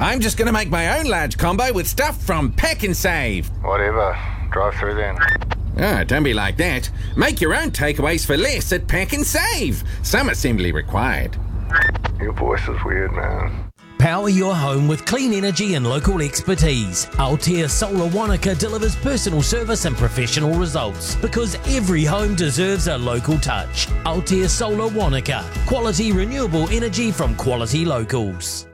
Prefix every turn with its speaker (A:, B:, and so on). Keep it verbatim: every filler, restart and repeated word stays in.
A: I'm just going to make my own large combo with stuff from Pack and Save.
B: Whatever. Drive through then.
A: Ah, don't be like that. Make your own takeaways for less at Pack and Save. Some assembly required.
B: Your voice is weird, man.
C: Power your home with clean energy and local expertise. Altea Solar Wanaka delivers personal service and professional results because every home deserves a local touch. Altea Solar Wanaka. Quality renewable energy from quality locals.